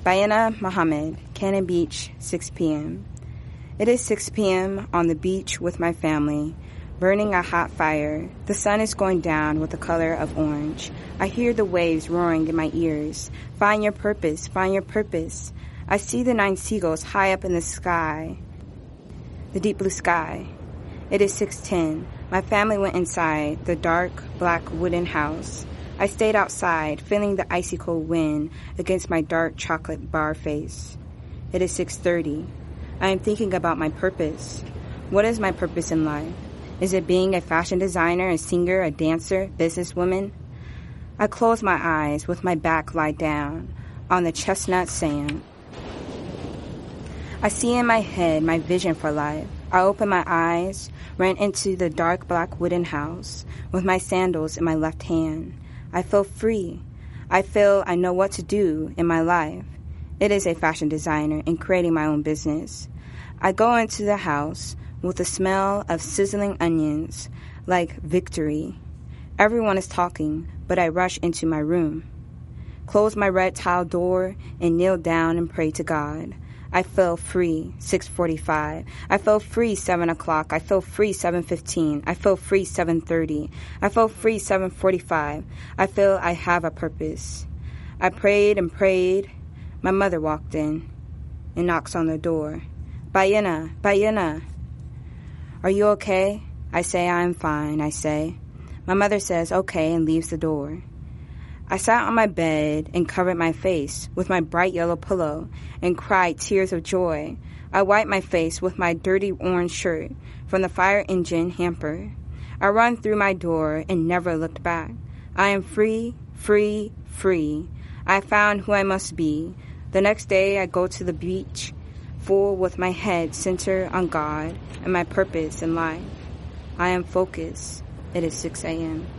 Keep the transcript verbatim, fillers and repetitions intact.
Bayana Muhammad, Cannon Beach, six p.m. It is six p.m. on the beach with my family, burning a hot fire. The sun is going down with the color of orange. I hear the waves roaring in my ears. Find your purpose, find your purpose. I see the nine seagulls high up in the sky, the deep blue sky. It is six ten. My family went inside the dark, black wooden house. I stayed outside, feeling the icy cold wind against my dark chocolate bar face. It is six thirty. I am thinking about my purpose. What is my purpose in life? Is it being a fashion designer, a singer, a dancer, businesswoman? I close my eyes with my back lie down on the chestnut sand. I see in my head my vision for life. I open my eyes, ran into the dark black wooden house with my sandals in my left hand. I feel free. I feel I know what to do in my life. It is a fashion designer and creating my own business. I go into the house with the smell of sizzling onions like victory. Everyone is talking, but I rush into my room, close my red tile door, and kneel down and pray to God. I feel free, six forty-five. I feel free, seven o'clock. I feel free, seven fifteen. I feel free, seven thirty. I feel free, seven forty-five. I feel I have a purpose. I prayed and prayed. My mother walked in and knocks on the door. Bayana, Bayana. Are you okay? I say, I'm fine, I say. My mother says, okay, and leaves the door. I sat on my bed and covered my face with my bright yellow pillow and cried tears of joy. I wiped my face with my dirty orange shirt from the fire engine hamper. I run through my door and never looked back. I am free, free, free. I found who I must be. The next day I go to the beach, full with my head centered on God and my purpose in life. I am focused. It is six a.m.